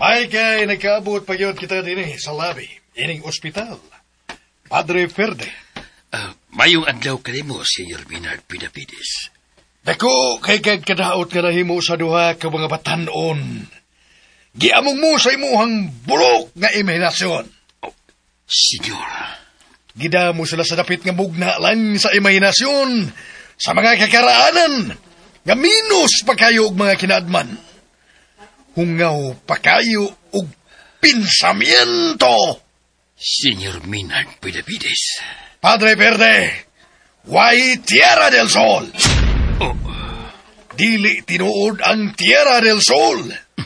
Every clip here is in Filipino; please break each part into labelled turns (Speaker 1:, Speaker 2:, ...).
Speaker 1: Ay kay nagkaabot pa yun kita din sa labi, ining ospital. Padre Verde.
Speaker 2: Mayong adlaw ka mo, Senyor Minard Pinapides.
Speaker 1: Dako, kay kadaot ka na himo sa duha ka mga batanon. Giamong mo sa imuhang bulok nga imahinasyon.
Speaker 2: Senyor.
Speaker 1: Gida mo sila sa dapit nga mugna lang sa imahinasyon, sa mga kakaraanan, nga minus pa kayo og mga kinaadman. Hungaw pa kayo og pinsamiento.
Speaker 2: Senyor Minard Pinapides.
Speaker 1: Padre Verde, why Tierra del Sol? Dili tinuod ang Tierra del Sol.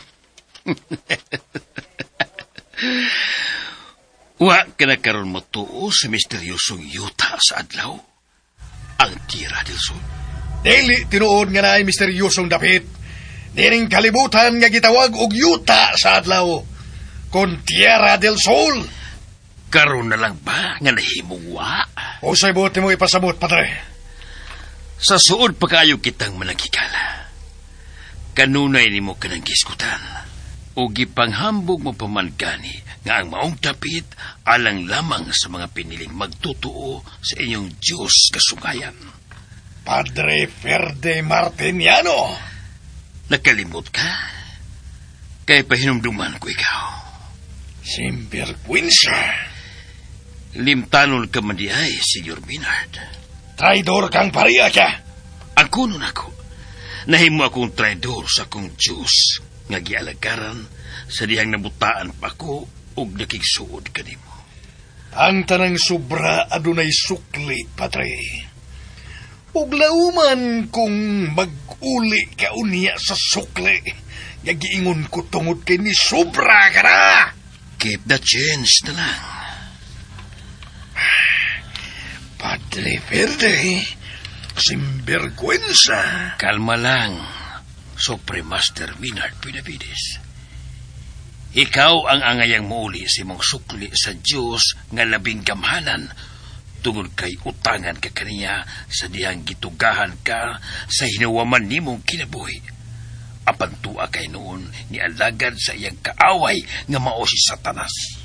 Speaker 2: Wa ka na karon mo tuo sa misteryosong yuta sa adlaw. Ang Tierra del Sol.
Speaker 1: Dili tinuod nga naay misteryosong dapit. Dining kalibutan nga gitawag og yuta sa adlaw. Kon Tierra del Sol.
Speaker 2: Karon na lang ba nga nahimong wa?
Speaker 1: Usay buti mo ipasabot, Padre.
Speaker 2: Sa suod pa kayo kitang managkikala. Kanunay ni mo kanang giskutan. O gipanghambog mo pamangani nga ang maong dapit alang lamang sa mga piniling magtutuo sa inyong Diyos kasugayan.
Speaker 1: Padre Verde Martiniano.
Speaker 2: Nakalimot ka? Kaya pahinumduman ko ikaw.
Speaker 1: Sinvergüenza.
Speaker 2: Limtanon ka man di ay, Senyor Minard.
Speaker 1: Traidor kang pariya ka.
Speaker 2: Ako nun ako. Nahimo akong traidor sa akong Diyos. Nga gialagaran sa dihang nabutaan pa ko og nakigsuod kanimo.
Speaker 1: Ang tanang sobra adunay sukli, Padre. Ug lauman kung mag-uli ka unya sa sukli, nga giingon ko tungod kay ni sobra ka na.
Speaker 2: Keep the change na lang.
Speaker 1: Padre Verde, sinvergüenza.
Speaker 2: Kalma lang, Supremaster Minard Pinapides. Ikaw ang angayang muuli sa imong sukli sa Diyos nga labing gamhanan tungod kay utangan ka kaniya sa dihang gitugahan ka sa hinawaman nimong kinabuhi. Apan tuwa kay noon ni alagad sa iyang kaaway nga mao si Satanas.